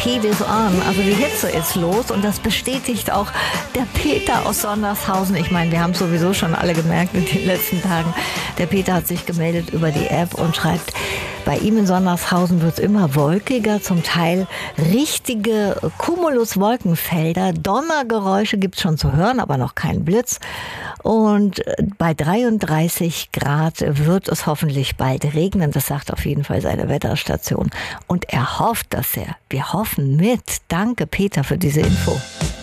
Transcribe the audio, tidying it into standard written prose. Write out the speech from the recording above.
Heat is on, also die Hitze ist los und das bestätigt auch der Peter aus Sondershausen. Ich meine, wir haben es sowieso schon alle gemerkt in den letzten Tagen. Der Peter hat sich gemeldet über die App und schreibt, bei ihm in Sondershausen wird es immer wolkiger, zum Teil richtige Cumulus-Wolkenfelder. Donnergeräusche gibt es schon zu hören, aber noch kein Blitz. Und bei 33 Grad wird es hoffentlich bald regnen. Das sagt auf jeden Fall seine Wetterstation. Und er hofft das sehr. Wir hoffen mit. Danke, Peter, für diese Info.